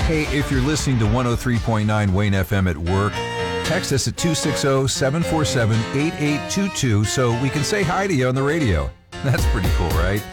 Hey, if you're listening to 103.9 Wayne FM at work, text us at 260-747-8822 so we can say hi to you on the radio. That's pretty cool, right?